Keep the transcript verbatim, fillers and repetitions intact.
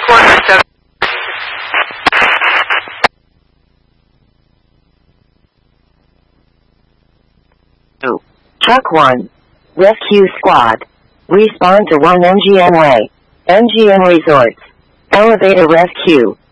four nine seven. Truck one. Rescue Squad. Respond to one M G M Way. M G M Resorts. Elevator Rescue.